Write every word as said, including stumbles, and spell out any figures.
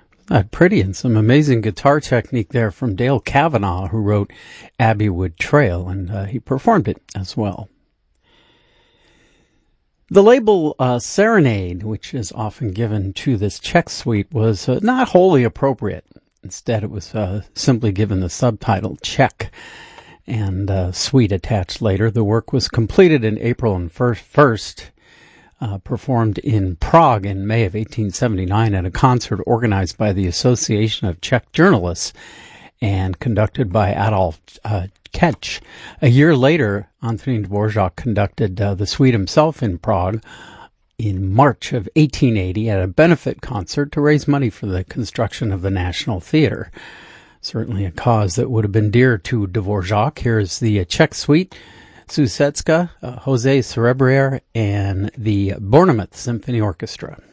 Uh, pretty, and some amazing guitar technique there from Dale Kavanaugh, who wrote Abbey Wood Trail, and uh, he performed it as well. The label uh, Serenade, which is often given to this Czech suite, was uh, not wholly appropriate. Instead, it was uh, simply given the subtitle Czech, and uh, suite attached later. The work was completed in April and first, first Uh, performed in Prague in May of eighteen seventy-nine at a concert organized by the Association of Czech Journalists and conducted by Adolf uh, Ketch. A year later, Antonín Dvořák conducted uh, the suite himself in Prague in March of eighteen eighty at a benefit concert to raise money for the construction of the National Theater. Certainly a cause that would have been dear to Dvořák. Here is the uh, Czech suite, Sousedska, uh, Jose Cerebrier, and the Bournemouth Symphony Orchestra.